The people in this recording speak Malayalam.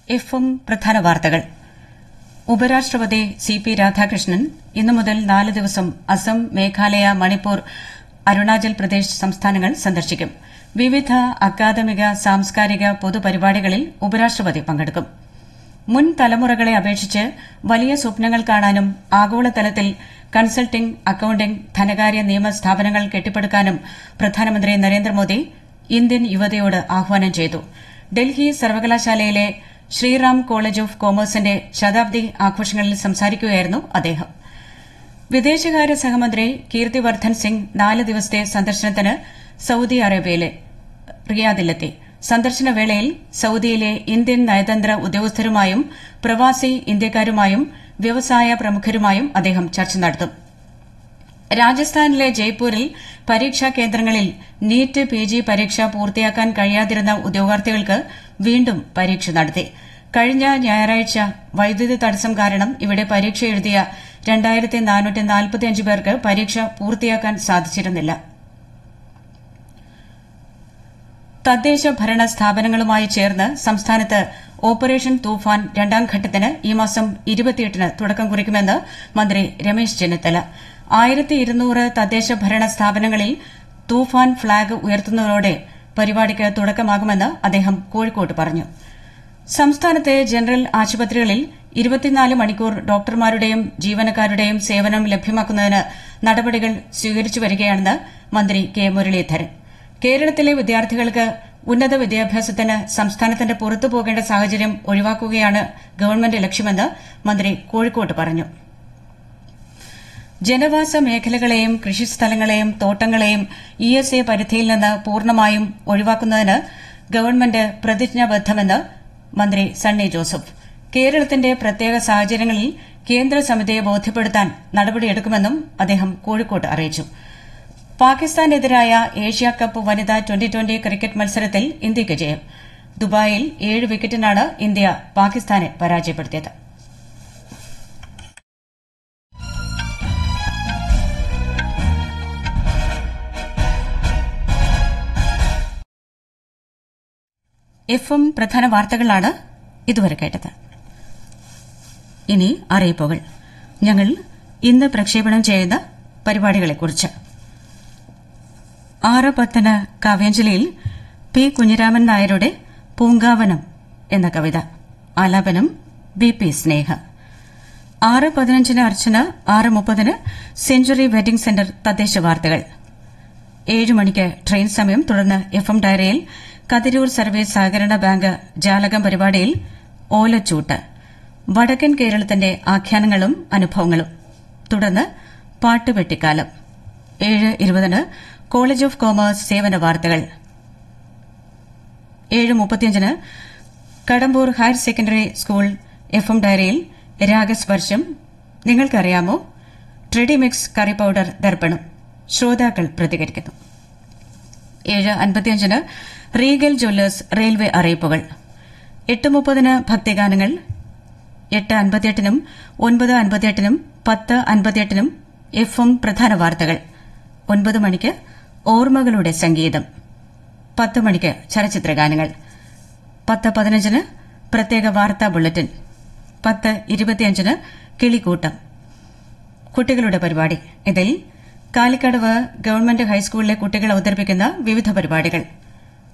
എഫും പ്രധാന വാർത്തകൾ. ഉപരാഷ്ട്രപതി സി.പി. രാധാകൃഷ്ണൻ ഇന്നു മുതൽ 4 ദിവസം അസം, മേഘാലയ, മണിപ്പൂർ, അരുണാചൽ പ്രദേശ് സംസ്ഥാനങ്ങൾ സന്ദർശിക്കും. വിവിധ അക്കാദമിക, സാംസ്കാരിക പൊതുപരിപാടികളിൽ ഉപരാഷ്ട്രപതി പങ്കെടുക്കും. മുൻ തലമുറകളെ അപേക്ഷിച്ച് വലിയ സ്വപ്നങ്ങൾ കാണാനും ആഗോളതലത്തിൽ കൺസൾട്ടിംഗ്, അക്കൌണ്ടിംഗ്, ധനകാര്യ, നിയമ സ്ഥാപനങ്ങൾ കെട്ടിപ്പടുക്കാനും പ്രധാനമന്ത്രി നരേന്ദ്രമോദി ഇന്ത്യൻ യുവതയോട് ആഹ്വാനം ചെയ്തു. ഡൽഹി സർവകലാശാലയിലെ ശ്രീറാം കോളേജ് ഓഫ് കൊമേഴ്സിന്റെ ശതാബ്ദി ആഘോഷങ്ങളിൽ സംസാരിക്കുകയായിരുന്നു അദ്ദേഹം. വിദേശകാര്യ സഹമന്ത്രി കീർത്തിവർദ്ധൻ സിംഗ് 4 ദിവസത്തെ സന്ദർശനത്തിന് സൌദി അറേബ്യയിലെ റിയാദിലെത്തി. സന്ദർശനവേളയിൽ സൌദിയിലെ ഇന്ത്യൻ നയതന്ത്ര ഉദ്യോഗസ്ഥരുമായും പ്രവാസി ഇന്ത്യക്കാരുമായും വ്യവസായ പ്രമുഖരുമായും അദ്ദേഹം ചർച്ച നടത്തും. രാജസ്ഥാനിലെ ജയ്പൂരിൽ പരീക്ഷാ കേന്ദ്രങ്ങളിൽ നീറ്റ് പിജി പരീക്ഷ പൂർത്തിയാക്കാൻ കഴിയാതിരുന്ന ഉദ്യോഗാർത്ഥികൾക്ക് വീണ്ടും പരീക്ഷ നടത്തി. കഴിഞ്ഞ ഞായറാഴ്ച വൈദ്യുതി തടസ്സം കാരണം ഇവിടെ പരീക്ഷ എഴുതിയ 2445 പേർക്ക് പരീക്ഷ പൂർത്തിയാക്കാൻ സാധിച്ചിരുന്നില്ല. തദ്ദേശ ഭരണ സ്ഥാപനങ്ങളുമായി ചേർന്ന് സംസ്ഥാനത്ത് ഓപ്പറേഷൻ തൂഫാൻ 2ാം ഘട്ടത്തിന് ഈ മാസം 28-ന് തുടക്കം കുറിക്കുമെന്ന് മന്ത്രി രമേശ് ചെന്നിത്തല. 1200 തദ്ദേശ ഭരണ സ്ഥാപനങ്ങളിൽ തൂഫാൻ ഫ്ളാഗ് ഉയർത്തുന്നതോടെ പരിപാടിക്ക് തുടക്കമാകുമെന്ന് അദ്ദേഹം കോഴിക്കോട്ട് പറഞ്ഞു. സംസ്ഥാനത്തെ ജനറൽ ആശുപത്രികളിൽ 24 മണിക്കൂർ ഡോക്ടർമാരുടെയും ജീവനക്കാരുടെയും സേവനം ലഭ്യമാക്കുന്നതിന് നടപടികൾ സ്വീകരിച്ചു വരികയാണെന്ന് മന്ത്രി കെ മുരളീധരൻ. കേരളത്തിലെ വിദ്യാർത്ഥികൾക്ക് ഉന്നത വിദ്യാഭ്യാസത്തിന് സംസ്ഥാനത്തിന്റെ പുറത്തു പോകേണ്ട സാഹചര്യം ഒഴിവാക്കുകയാണ് ഗവൺമെന്റ് ലക്ഷ്യമെന്ന് മന്ത്രി കോഴിക്കോട്ട് പറഞ്ഞു. ജനവാസ മേഖലകളെയും കൃഷിസ്ഥലങ്ങളെയും തോട്ടങ്ങളെയും ഇഎസ്എ പരിധിയിൽ നിന്ന് പൂർണ്ണമായും ഒഴിവാക്കുന്നതിന് ഗവൺമെന്റ് പ്രതിജ്ഞാബദ്ധമെന്ന് മന്ത്രി സണ്ണി ജോസഫ്. കേരളത്തിന്റെ പ്രത്യേക സാഹചര്യങ്ങളിൽ കേന്ദ്ര സമിതിയെ ബോധ്യപ്പെടുത്താൻ നടപടിയെടുക്കുമെന്നും അദ്ദേഹം കോഴിക്കോട്ട് അറിയിച്ചു. പാകിസ്ഥാനെതിരായ ഏഷ്യാകപ്പ് വനിതാ ട്വന്റി ക്രിക്കറ്റ് മത്സരത്തിൽ ഇന്ത്യയ്ക്ക് ജയം. ദുബായിൽ 7 വിക്കറ്റിനാണ് ഇന്ത്യ പാകിസ്ഥാനെ പരാജയപ്പെടുത്തിയത്. എഫും പ്രധാന വാർത്തകളാണ് ഇതുവരെ കേട്ടത്. ഇനി അറിയിപ്പുകൾ. ഞങ്ങൾ ഇന്ന് പ്രക്ഷേപണം ചെയ്യുന്ന പരിപാടികളെക്കുറിച്ച്. 6:10 കാവ്യാഞ്ജലിയിൽ പി. കുഞ്ഞിരാമൻ നായരുടെ പൂങ്കാവനം എന്ന കവിത. ആലാപനം ബി.പി. സ്നേഹ. 6:15 അർച്ചന. 6:30 സെഞ്ചുറി വെഡിംഗ് സെന്റർ തദ്ദേശ വാർത്തകൾ. 7 മണിക്ക് ട്രെയിൻ സമയം. തുടർന്ന് എഫ്എം ഡയറിയിൽ കതിരൂർ സർവീസ് സഹകരണ ബാങ്ക് ജാലകം പരിപാടിയിൽ ഓലച്ചൂട്ട്, വടക്കൻ കേരളത്തിന്റെ ആഖ്യാനങ്ങളും അനുഭവങ്ങളും. തുടർന്ന് പാട്ടുപെട്ടിക്കാലം. 7:20 കോളേജ് ഓഫ് കൊമേഴ്സ് സേവന വാർത്തകൾ. 7:35 Kadambur higher secondary school FM ഡയറിയിൽ രാഗസ്പർശം. നിങ്ങൾക്കറിയാമോ, ട്രെഡിമിക്സ് കറി പൌഡർ ദർപ്പണം. ശ്രോതാക്കൾ പ്രതികരിക്കുന്നു. 7:55 റീഗൽ ജ്വല്ലേഴ്സ് റെയിൽവേ അറിയിപ്പുകൾ. 8:30 ഭക്തിഗാനങ്ങൾ. 8:58 9:58 10:58 എഫ്എം പ്രധാന വാർത്തകൾ. 9 മണിക്ക് ഓർമ്മകളുടെ സംഗീതം. 10 മണിക്ക് ചലച്ചിത്രഗാനങ്ങൾ. 10:15 പ്രത്യേക വാർത്താ ബുള്ളറ്റിൻ. 10:25 കിളിക്കൂട്ടം, കുട്ടികളുടെ പരിപാടി. ഇതിൽ കാലിക്കടവ് ഗവൺമെന്റ് ഹൈസ്കൂളിലെ കുട്ടികൾ അവതരിപ്പിക്കുന്ന വിവിധ പരിപാടികൾ.